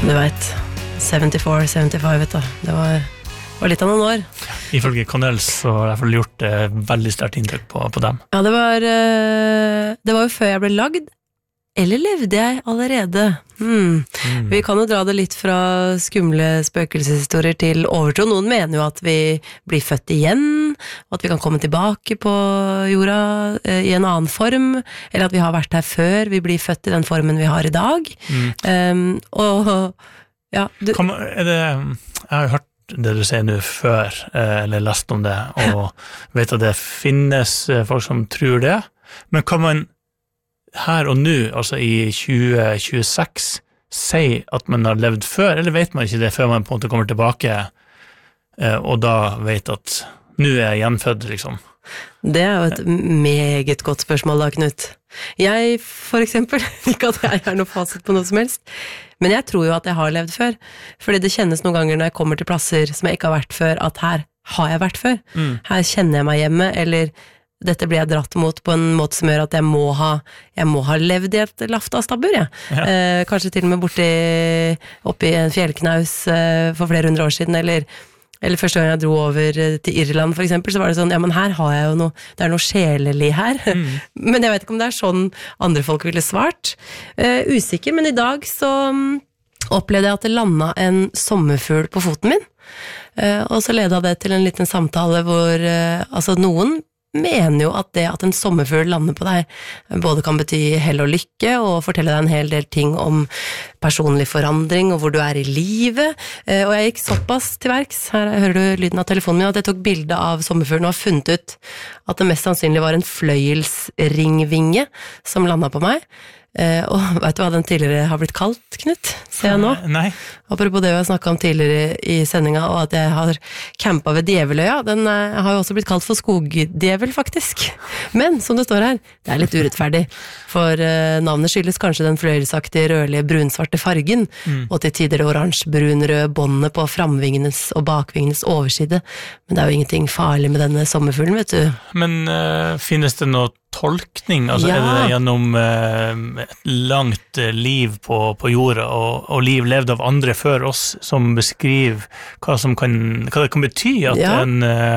Du vet, 74, 75, vet du. Det var litt av noen år. Ifølge Cornels så har jeg i hvert fall gjort veldig sterkt inntrykk på dem. Ja, det var jo før jeg ble lagd, eller levde jeg allerede? Vi kan jo dra det litt fra skumle spøkelseshistorier til overtro. Noen mener jo at vi blir født igjen, og at vi kan komme tilbake på jorda i en annen form, eller at vi har vært her før vi blir født i den formen vi har i dag. Og ja, jeg har jo hørt det du sier nå før, eller lest om det, og vet at det finnes folk som tror det, men kan man her og nå, altså i 2026, si at man har levd før, eller vet man ikke det før man på en måte kommer tilbake, og da vet at nå er jeg gjenfødt, liksom? Det er jo et meget godt spørsmål da, Knut. Jeg, for eksempel, ikke at jeg har noe fasit på noe som helst, men jeg tror jo at jeg har levd før, fordi det kjennes noen ganger når jeg kommer til plasser som jeg ikke har vært før, at her har jeg vært før. Her kjenner jeg meg hjemme, eller dette blir jeg dratt mot på en måte som gjør at jeg må ha levd i et laftastabbur, kanskje til og med oppi en fjellknaus for flere hundre år siden, eller første gang jeg dro over til Irland for eksempel, så var det sånn, ja, men her har jeg jo noe, det er noe sjelelig her, men jeg vet ikke om det er sånn andre folk ville svart. Usikker, men i dag så opplevde jeg at det landet en sommerfugl på foten min, og så ledet det til en liten samtale hvor, altså noen mener jo at det at en sommerfugl lander på deg både kan bety hell og lykke og fortelle deg en hel del ting om personlig forandring og hvor du er i livet, og jeg gikk såpass til verks, her hører du lyden av telefonen min, at jeg tok bilde av sommerfuglen og har funnet ut at det mest sannsynlig var en fløyelsringvinge som landet på meg. Og vet du hva den tidligere har blitt kalt, Knut? Ser jeg nå? Nei. Apropos det vi har snakket om tidligere i sendinga, og at jeg har campet ved Djeveløya, den har jo også blitt kalt for skogdjevel, faktisk. Men, som det står her, det er litt urettferdig, for navnet skyldes kanskje den fløyelsaktige, rødlige, brunsvarte fargen, og til tider det oransje-brunrøde båndet på framvingenes og bakvingenes overside. Men det er jo ingenting farlig med denne sommerfuglen, vet du. Men finnes det noe tolkning, altså er det gjennom et langt liv på jorda og liv levd av andre før oss som beskriver hva det kan bety at en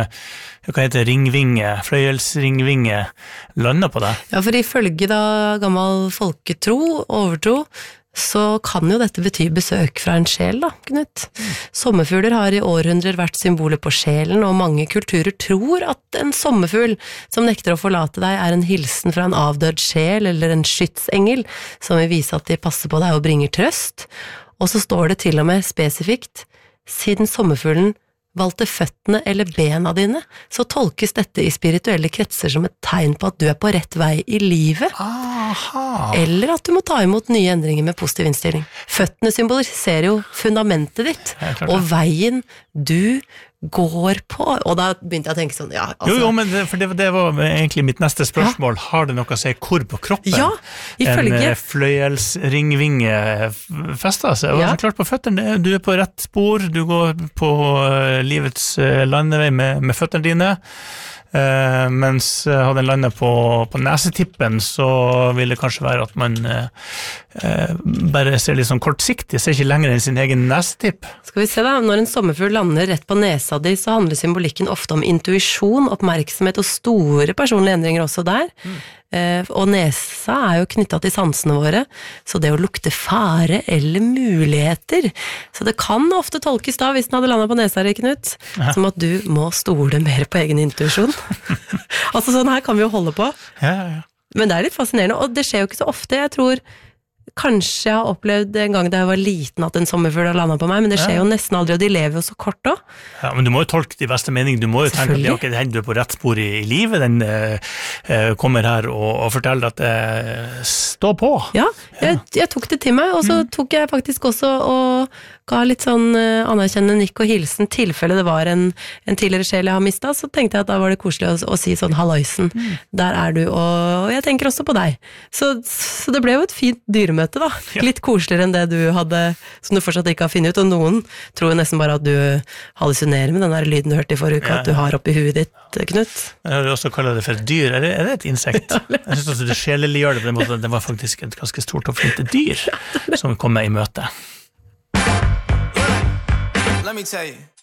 hva heter ringvinge, fløyelsringvinge lander på deg? Ja, for ifølge da gammel folketro, overtro, så kan jo dette bety besøk fra en sjel da, Knut. Sommerfugler har i århundrer vært symboler på sjelen, og mange kulturer tror at en sommerfugl som nekter å forlate deg er en hilsen fra en avdød sjel eller en skytsengel som vil vise at de passer på deg og bringer trøst. Og så står det til og med spesifikt, siden sommerfuglen valgte føttene eller bena dine, så tolkes dette i spirituelle kretser som et tegn på at du er på rett vei i livet. Aha. Eller at du må ta imot nye endringer med positiv innstilling. Føttene symboliserer jo fundamentet ditt, og veien du går på, og da begynte jeg å tenke sånn, ja, altså. Jo, men det var egentlig mitt neste spørsmål. Har det noe å si hvor på kroppen? Ja, ifølge. En fløyelsringvinge fester seg. Og klart på føttene, du er på rett spor, du går på livets landevei med føttene dine, mens hadde en landet på nesetippen, så vil det kanskje være at man bare ser litt sånn kortsiktig, ser ikke lenger enn sin egen nesetipp. Skal vi se da, når en sommerfugl lander rett på nesa di, så handler symbolikken ofte om intuisjon, oppmerksomhet og store personlige endringer også der. Og nesa er jo knyttet til sansene våre, så det å lukte fare eller muligheter, så det kan ofte tolkes da, hvis den hadde landet på nesa, Knut, som at du må stole mer på egen intuisjon. Altså sånn her kan vi jo holde på. Men det er litt fascinerende, og det skjer jo ikke så ofte. Jeg tror kanskje jeg har opplevd en gang da jeg var liten at en sommerfugl har landet på meg, men det skjer jo nesten aldri, og de lever jo så kort da. Ja, men du må jo tolke de beste mening, du må jo tenke at det hender du på rett spor i livet, den kommer her og forteller at det står på. Ja, jeg tok det til meg, og så tok jeg faktisk også og ga litt sånn anerkjennende nikk og hilsen, tilfelle det var en tidligere sjel jeg har mistet, så tenkte jeg at da var det koselig å si sånn, halloisen, der er du, og jeg tenker også på deg. Så det ble jo et fint dyremøte da, litt koseligere enn det du hadde, som du fortsatt ikke har funnet ut, og noen tror nesten bare at du hallusinerer med den der lyden du hørte i forrige uke, at du har oppi huet ditt, Knut. Jeg har også kallet det for et dyr, er det et insekt? Jeg synes også det sjeleliggjør det på den måten, det var faktisk et ganske stort og fint dyr som kom med i møte. Let me tell you.